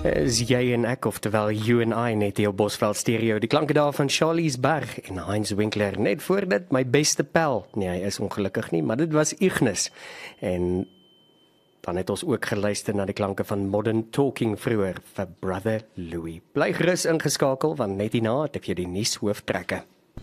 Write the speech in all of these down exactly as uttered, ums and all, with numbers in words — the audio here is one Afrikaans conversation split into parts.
Is jy en ek, oftewel you and I, net hier op Bosveld Stereo. Die klanke daar van Charlies Berg en Heinz Winkler. Net voor dit, my beste pel. Nee, hy is ongelukkig nie, maar dit was Ignis. En dan het ons ook geluister na die klanke van Modern Talking vroeër vir Brother Louie. Bly gerus ingeskakel, want net hierna het ek vir die nuus hooftrekke.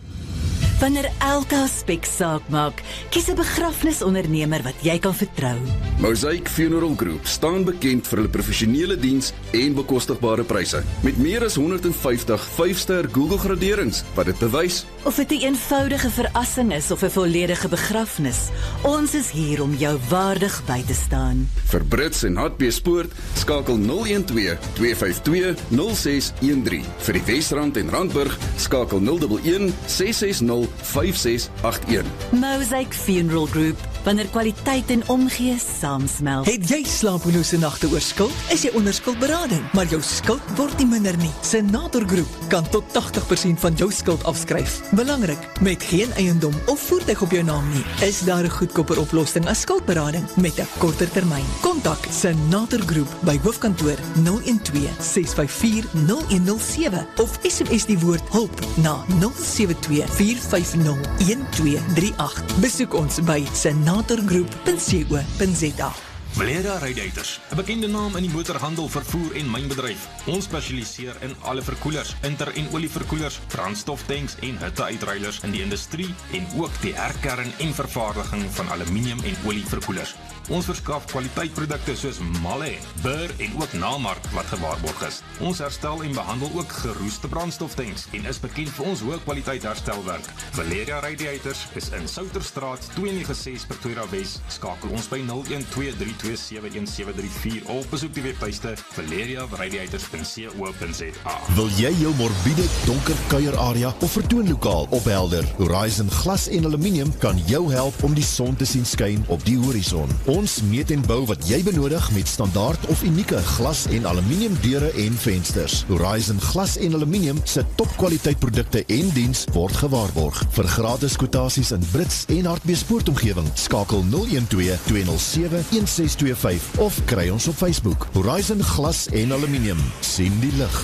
Wanneer elke aspek saak maak, kies 'n begrafnisondernemer wat jy kan vertrou. Mosaic Funeral Group staan bekend vir hulle professionele diens en bekostigbare pryse. Met meer as honderdvyftig vyf-ster Google graderings wat dit bewys. Of dit 'n eenvoudige verrassing is of 'n volledige begrafnis, ons is hier om jou waardig by te staan. Vir Brits en Hartbeespoort skakel nul een twee twee vyf twee nul ses een drie. Vir die Wesrand en Randburg skakel nul een een ses ses nul vyf ses agt een. Mosaic Funeral Group, wanneer kwaliteit en omgee saamsmelt. Het jy slapelose nagte oor skuld? Is jy onder skuldberading, maar jou skuld word nie minder nie. Senator Groep kan tot tagtig persent van jou skuld afskryf. Belangrik, met geen eiendom of voertuig op jou naam nie, is daar 'n goedkoper oplossing as skuldberading met 'n korter termyn. Kontak Senator Groep by hoofkantoor nul een twee ses vyf vier nul een nul sewe of S M S die woord hulp na nul sewe twee vier vyf nul een twee drie agt. Besoek ons by senatorgroep punt co punt za. Valeria Radiators, 'n bekende naam in die motorhandel, vervoer en mynbedryf. Ons spesialiseer in alle verkoelers, inter- en olieverkoelers, brandstoftanks en hitteuitruilers in die industrie en ook die herkern en vervaardiging van aluminium en olieverkoelers. Ons verskaf kwaliteitprodukte soos Malle, Burr en ook Namark wat gewaarborg is. Ons herstel en behandel ook geroeste brandstoftanks en is bekend vir ons hoë kwaliteit herstelwerk. Valeria Radiators is in Souterstraat twee nege ses Pretoria Wes. Skakel ons by nul een twee drie twee sewe een sewe drie vier of besoek die webtuiste valeria radiators punt co punt za. Wil jy jou morbiede, donker kuierarea of vertoonlokaal ophelder? Horizon Glas en Aluminium kan jou help om die son te sien skyn op die horison. Ons meet en bou wat jy benodig met standaard of unieke glas en aluminium deure en vensters. Horizon Glas en Aluminium se topkwaliteit produkte en diens word gewaarborg. Vir gratis kwotasies in Brits en Hartbeespoort omgewing, skakel nul een twee twee nul sewe een ses twee vyf of kry ons op Facebook. Horizon Glas en Aluminium. Sien die lig.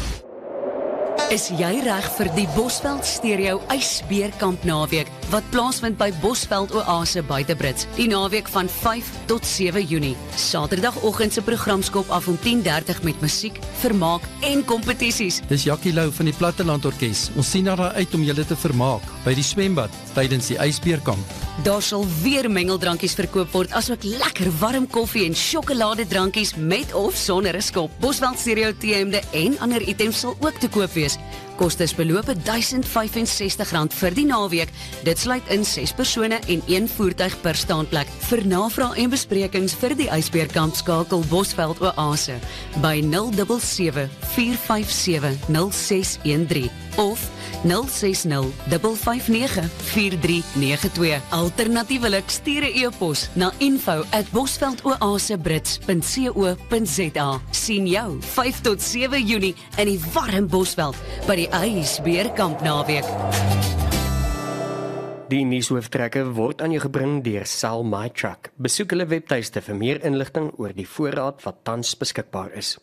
Is jy reg vir die Bosveld Stereo ysbeerkamp naweek wat plaasvind by Bosveld Oase buite Brits? Die naweek van vyf tot sewe Junie. Saterdagoggend se program skop af om tien dertig met musiek, vermaak en kompetisies. Dis Jackie Lou van die Platteland Orkees. Ons sien daar uit om julle te vermaak by die swembad tydens die ysbeerkamp. Daar sal weer mengeldrankies verkoop word, asook lekker warm koffie en sjokoladedrankies met of sonder 'n skop. Bosveld Stereo T-hemde en ander items sal ook te koop wees. Kostes beloop duisend vyf en sestig rand vir die naweek. Dit sluit in ses persone en een voertuig per staanplek. Vir navraag en besprekings vir die ysbeerkamp skakel Bosveld Oase by nul sewe sewe vier vyf sewe nul ses een drie of nul ses nul vyf vyf nege vier drie nege twee. Alternatiefelik stuur 'n e-pos na info at bosveldoasebrits punt co punt za. Sien jou vyf tot sewe Junie in die warm Bosveld by die ysbeerkamp naweek. Die nuushooftrekke word aan jou gebring deur Sell My Truck. Besoek hulle webtuiste vir meer inligting oor die voorraad wat tans beskikbaar is.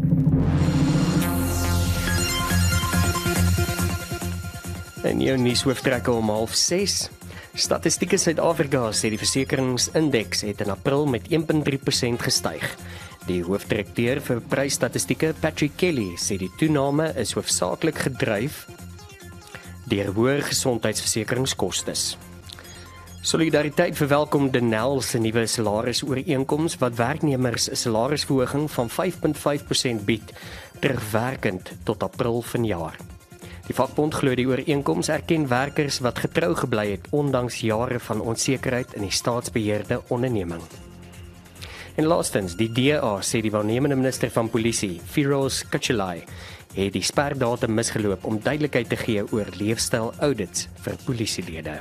En jou nuushooftrekke om half ses. Statistieke Suid-Afrika sê die versekeringsindeks het in April met een komma drie persent gestyg. Die hoofdirekteur vir prysstatistieke, Patrick Kelly, sê die toename is hoofsaaklik gedryf deur hoër gesondheidsversekeringskostes. Solidariteit verwelkom Denel se nuwe salarisooreenkoms wat werknemers 'n salarisverhoging van vyf komma vyf persent bied, terugwerkend tot April vanjaar. Die vakbond glo die ooreenkoms erken werkers wat getrou gebly het ondanks jare van onsekerheid in die staatsbeheerde onderneming. En laastens, die D A sê die waarnemende minister van polisie, Firoz Kachilai, het die sperdatum misgeloop om duidelikheid te gee oor leefstyl audits vir polisielede.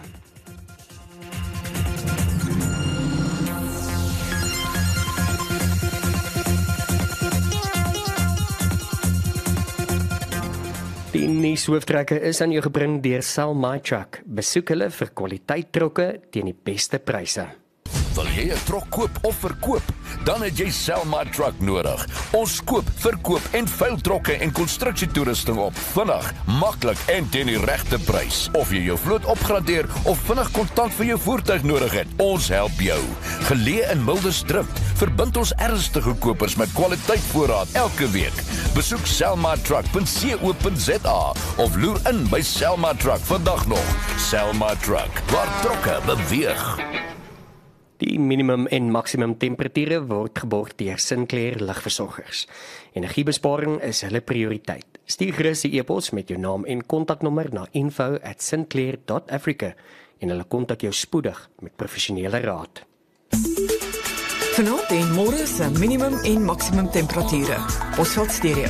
Die nuushooftrekke is aan jou gebring deur Sell My Truck. Besoek hulle vir kwaliteit trokke teen die beste pryse. Wil jy 'n trok koop of verkoop? Dan het jy Selma Truck nodig. Ons koop, verkoop en veil trokke en konstruksietoerusting op. Vinnig, maklik en teen die regte prys. Of jy jou vloot opgradeer of vinnig kontant vir jou voertuig nodig het, ons help jou. Geleë in Mildersdrift, verbind ons ernstige kopers met kwaliteit voorraad elke week. Besoek selma truck punt co punt za of loer in by Selma Truck vandag nog. Selma Truck, waar trokke beweeg. Die minimum en maksimum temperature word geborg deur Sinclair Ligversorgers. Energiebesparing is hulle prioriteit. Stuur gerus 'n e-pos met jou naam en kontaknommer na info at sinclair dot africa en hulle kontak jou spoedig met professionele raad. Vanaand en môre se minimum en maksimum temperature. Bosveld Stereo.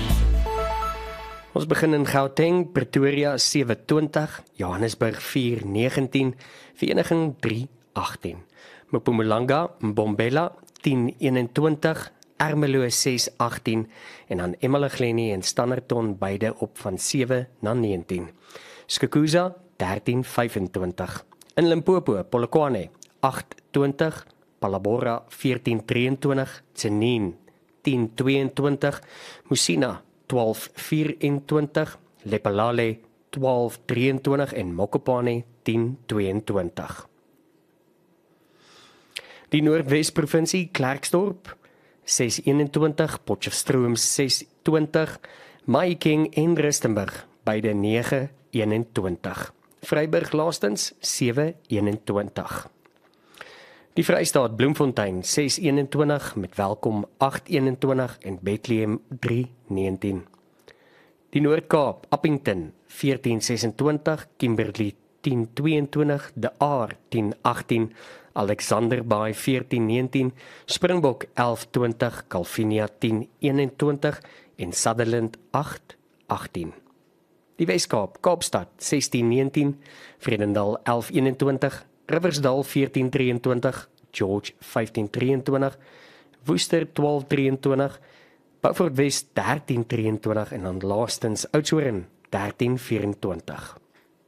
Ons begin in Gauteng, Pretoria sewe twintig, Johannesburg vier negentien, Vereniging drie agttien. Mpumalanga, Mbombela tien eenentwintig, Ermelo ses agttien en dan Emalageni en Standerton beide op van sewe na negentien. Skukuza dertien vyfentwintig. In Limpopo, Polokwane agt twintig, Palabora veertien drieëntwintig, Tsenin tien tweeëntwintig, Musina twaalf vyfentwintig, Lephalale twaalf drieëntwintig en Mokopane tien tweeëntwintig. Die Noordwes-provinsie, Klerksdorp ses eenentwintig, Potchefstroom ses twintig, Mahikeng en Rustenburg beide nege eenentwintig. Vryburg laastens sewe eenentwintig. Die Vrystaat, Bloemfontein ses eenentwintig met Welkom agt eenentwintig en Bethlehem drie negentien. Die Noord-Kaap, Appington veertien sesentwintig, Kimberley tien tweeëntwintig, De Aar tien agttien, Alexanderbaai veertien negentien, Springbok elf twintig, Calvinia tien eenentwintig en Sutherland agt agttien. Die Weskaap, Kaapstad sestien negentien, Vredendal elf eenentwintig, Riversdal veertien drieëntwintig, George vyftien drieëntwintig, Woester twaalf drieëntwintig, Beaufort West dertien drieëntwintig en dan laastens Oudtshoorn dertien vyfentwintig.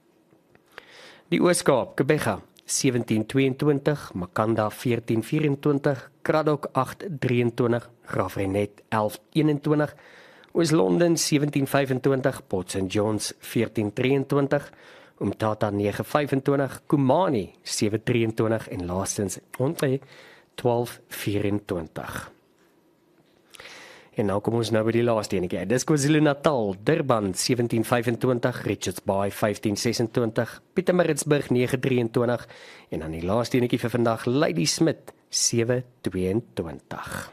Die Ooskaap, Kebega sewentien tweeëntwintig, Makanda veertien vyfentwintig, Kraddock agt drieëntwintig, Graafrenet elf eenentwintig, Oos-London sewentien vyfentwintig, Port Saint Johns veertien drieëntwintig, Umtata nege vyfentwintig, Kumani sewe drieëntwintig en laastens Ontlhe twaalf vyfentwintig. En nou kom ons nou by die laaste enetjie. Dis KwaZulu-Natal, Durban sewentien vyfentwintig, Richards Bay vyftien sesentwintig, Pietermaritzburg nege drieëntwintig en dan die laaste enetjie vir vandag, Ladysmith sewe tweeëntwintig.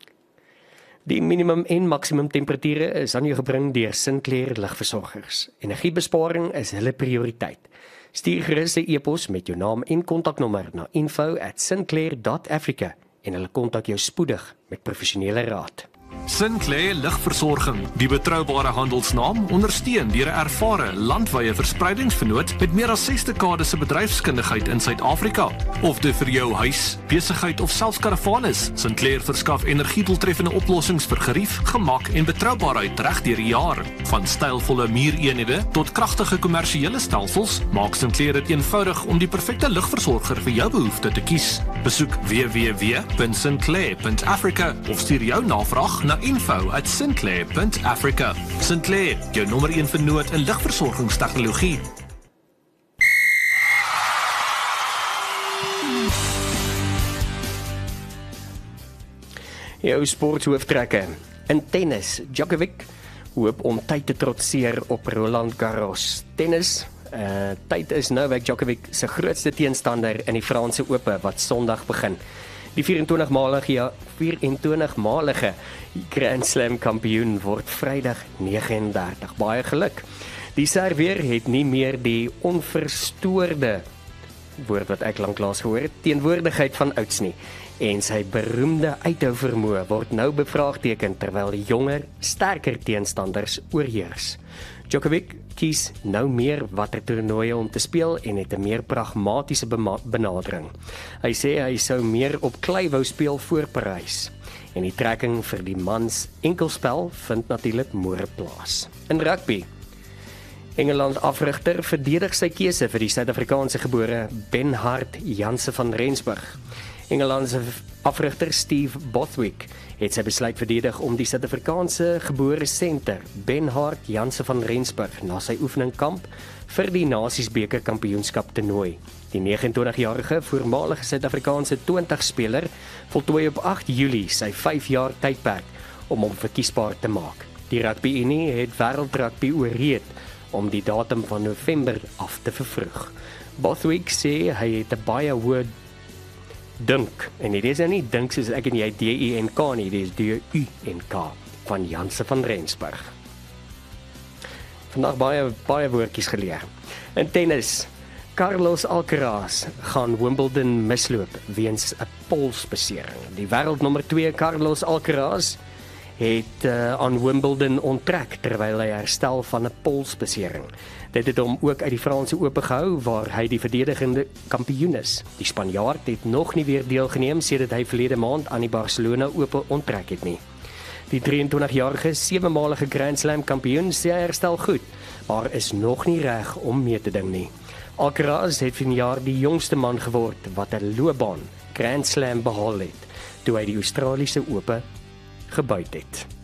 Die minimum en maksimum temperature is aan jou gebring deur Sinclair Ligversorgers. Energiebesparing is hulle prioriteit. Stuur gerus 'n e-pos met jou naam en kontaknommer na info at sinclair dot africa en hulle kontak jou spoedig met professionele raad. Sinclair Ligversorging, die betroubare handelsnaam, ondersteun deur 'n ervare landwyse verspreidingsvernoot met meer as ses dekades se bedryfskundigheid in Suid-Afrika. Of dit vir jou huis, besigheid of selfs karavaan is, Sinclair verskaf energiedoeltreffende oplossings vir gerief, gemak en betroubaarheid reg deur die jaar. Van stylvolle muureenhede tot kragtige kommersiële stelsels, maak Sinclair dit eenvoudig om die perfekte ligversorger vir jou behoefte te kies. Besoek w w w punt sinclair punt africa of stuur jou navraag na info at sinclair punt africa. Sinclair, jou nommer een vernoot in ligversorgingstegnologie. Jou sporthooftrekke. In tennis, Djokovic hoop om tyd te trotseer op Roland Garros. Tennis, uh, tyd is Novak Djokovic se grootste teenstander in die Franse Ope wat Sondag begin. Die vyf-en-twintig-malige ja, vyf-en-twintig-malige Grand Slam kampioen word Vrydag nege en dertig. Baie geluk. Die Serveer het nie meer die onverstoorde, woord wat ek lanklaas gehoor het, teenwoordigheid van ouds nie. En sy beroemde uithou vermoë word nou bevraagteken terwyl jonger, sterker teenstanders oorheers. Djokovic kies nou meer watter toernooie om te speel en het 'n meer pragmatiese benadering. Hy sê hy sou meer op klei wou speel voor Parys. En die trekking vir die mans enkelspel vind natuurlik môre plaas. In rugby, Engeland afrigter verdedig sy keuse vir die Suid-Afrikaanse gebore Ben Hart Janse van Rensburg. Engeland se afrigter Steve Bothwick het sy besluit verdedig om die Suid-Afrikaanse gebore senter Benhard Janse van Rensburg na sy oefeningkamp vir die Nasiesbeker kampioenskap te nooi. Die negenentwintigjarige voormalige Suid-Afrikaanse twintig-speler voltooi op agt Julie sy vyf jaar tydperk om hom verkiesbaar te maak. Die Rugby Unie het wêreldrugby ooreed om die datum van November af te vervroeg. Bothwick sê hy het 'n baie hoë dink, en dit is nou nie dink soos ek en jy D I N K nie, dit is D U N K, van Janse van Rensburg. Vandag baie, baie woordjies geleer. In tennis, Carlos Alcaraz gaan Wimbledon misloop weens 'n polsbesering. Die wêreldnommer twee Carlos Alcaraz het uh, aan Wimbledon onttrek terwyl hy herstel van 'n polsbesering. Dit het hom ook uit die Franse Ope gehou waar hy die verdedigende kampioen is. Die Spanjaard het nog nie weer deelgeneem sedert hy verlede maand aan die Barcelona Ope onttrek het nie. Die drieëntwintigjarige sewe-malige Grand Slam kampioen sê hy herstel goed, maar is nog nie reg om mee te ding nie. Alcaraz het vanjaar die jongste man geword wat 'n loopbaan Grand Slam behaal het, toe hy die Australiese Ope gebuit het.